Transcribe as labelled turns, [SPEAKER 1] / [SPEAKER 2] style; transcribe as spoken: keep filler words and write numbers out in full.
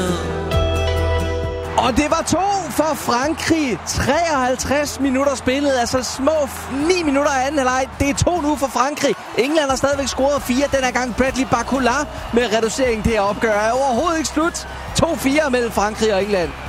[SPEAKER 1] Og det var to for Frankrig. treoghalvtreds minutter spillet, altså små ni minutter af anden halvleg. Det er to nu for Frankrig. England har stadigvæk scoret fire. Den er gang Bradley Barcola med reducering til at opgøre. Er overhovedet ikke slut. to fire mellem Frankrig og England.